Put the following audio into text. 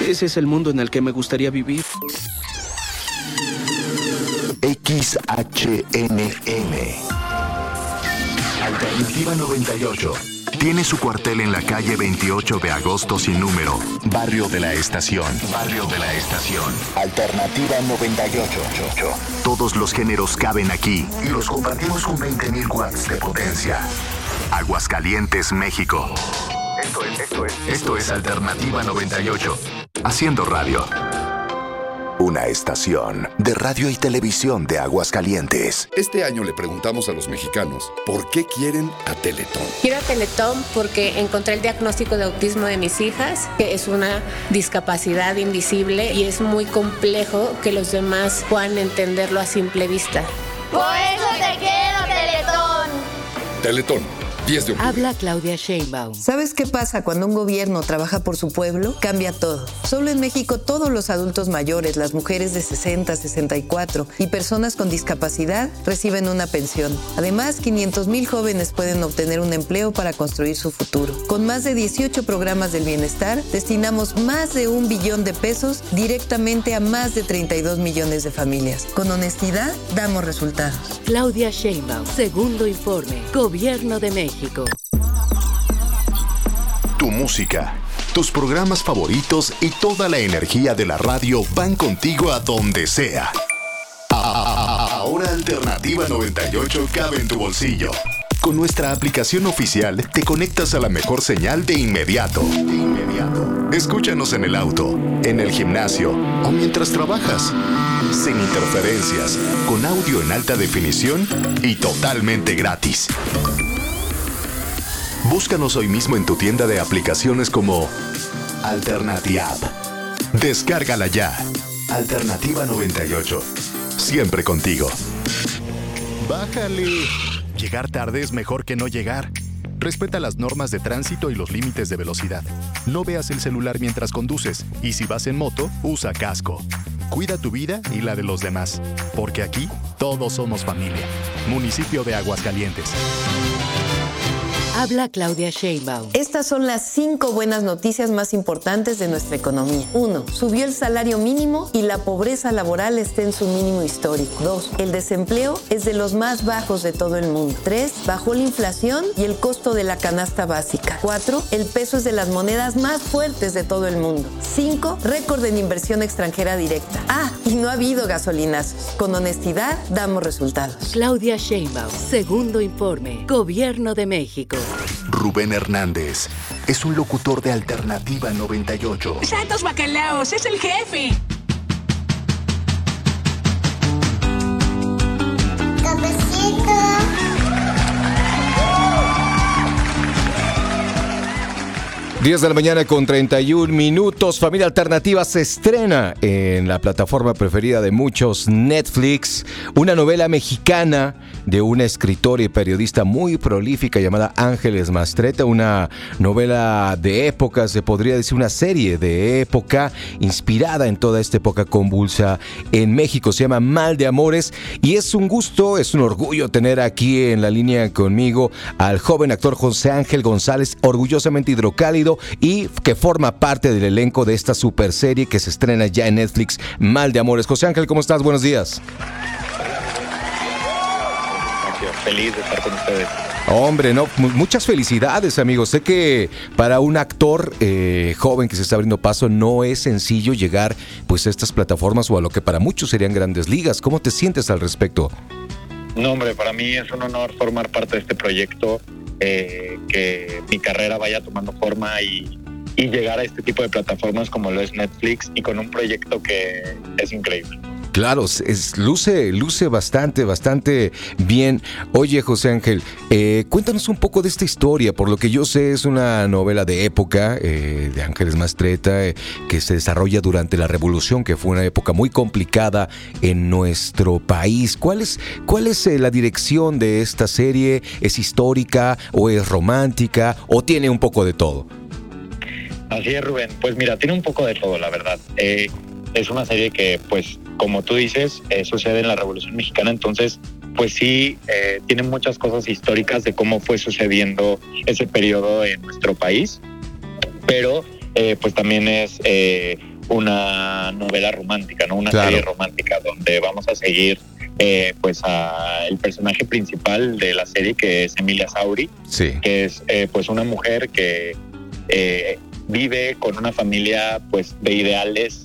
Ese es el mundo en el que me gustaría vivir. XHNM Alternativa 98 tiene su cuartel en la calle 28 de agosto sin número, Barrio de la Estación. Barrio de la Estación. Alternativa 98. Todos los géneros caben aquí y los compartimos con 20.000 watts de potencia. Aguascalientes, México. Esto es Alternativa 98. Haciendo radio. Una estación de radio y televisión de Aguascalientes. Este año le preguntamos a los mexicanos por qué quieren a Teletón. Quiero a Teletón porque encontré el diagnóstico de autismo de mis hijas, que es una discapacidad invisible y es muy complejo que los demás puedan entenderlo a simple vista. Por eso te quiero, Teletón. Teletón. 10 de octubre. Habla Claudia Sheinbaum. ¿Sabes qué pasa cuando un gobierno trabaja por su pueblo? Cambia todo. Solo en México todos los adultos mayores, las mujeres de 60, 64 y personas con discapacidad reciben una pensión. Además, 500,000 jóvenes pueden obtener un empleo para construir su futuro. Con más de 18 programas del bienestar, destinamos más de 1 billón de pesos directamente a más de 32 millones de familias. Con honestidad, damos resultados. Claudia Sheinbaum, segundo informe, Gobierno de México. Tu música, tus programas favoritos y toda la energía de la radio van contigo a donde sea. Ahora Alternativa 98 cabe en tu bolsillo. Con nuestra aplicación oficial te conectas a la mejor señal de inmediato. Escúchanos en el auto, en el gimnasio o mientras trabajas. Sin interferencias, con audio en alta definición y totalmente gratis. Búscanos hoy mismo en tu tienda de aplicaciones como Alternatiapp. Descárgala ya. Alternativa 98. Siempre contigo. Bájale. Llegar tarde es mejor que no llegar. Respeta las normas de tránsito y los límites de velocidad. No veas el celular mientras conduces. Y si vas en moto, usa casco. Cuida tu vida y la de los demás. Porque aquí todos somos familia. Municipio de Aguascalientes. Habla Claudia Sheinbaum. Estas son las 5 buenas noticias más importantes de nuestra economía. 1. Subió el salario mínimo y la pobreza laboral está en su mínimo histórico. 2. El desempleo es de los más bajos de todo el mundo. 3. Bajó la inflación y el costo de la canasta básica. 4. El peso es de las monedas más fuertes de todo el mundo. 5. Récord en inversión extranjera directa. Y no ha habido gasolinazos. Con honestidad, damos resultados. Claudia Sheinbaum, segundo informe, Gobierno de México. Rubén Hernández es un locutor de Alternativa 98. ¡Santos bacalaos! ¡Es el jefe! Cafecito. 10 de la mañana con 31 minutos. Familia Alternativa se estrena en la plataforma preferida de muchos, Netflix, una novela mexicana de una escritora y periodista muy prolífica llamada Ángeles Mastretta, una novela de época, se podría decir una serie de época, inspirada en toda esta época convulsa en México. Se llama Mal de Amores y es un gusto, es un orgullo tener aquí en la línea conmigo al joven actor José Ángel González, orgullosamente hidrocálido, y que forma parte del elenco de esta super serie que se estrena ya en Netflix, Mal de Amores. José Ángel, ¿cómo estás? Buenos días. Feliz de estar con ustedes. Hombre, no, muchas felicidades, amigos. Sé que para un actor joven que se está abriendo paso no es sencillo llegar pues a estas plataformas o a lo que para muchos serían grandes ligas. ¿Cómo te sientes al respecto? No, hombre, para mí es un honor formar parte de este proyecto, que mi carrera vaya tomando forma y llegar a este tipo de plataformas como lo es Netflix y con un proyecto que es increíble. Claro, luce bastante bien. Oye, José Ángel, cuéntanos un poco de esta historia. Por lo que yo sé, es una novela de época, de Ángeles Mastretta, que se desarrolla durante la Revolución, que fue una época muy complicada en nuestro país. ¿Cuál es la dirección de esta serie? ¿Es histórica o es romántica o tiene un poco de todo? Así es, Rubén. Pues mira, tiene un poco de todo, la verdad. Es una serie que, pues, como tú dices, sucede en la Revolución Mexicana, entonces, pues sí, tiene muchas cosas históricas de cómo fue sucediendo ese periodo en nuestro país, pero pues también es una novela romántica, ¿no? Una Claro. serie romántica donde vamos a seguir pues a el personaje principal de la serie, que es Emilia Sauri, Sí. que es pues una mujer que vive con una familia pues de ideales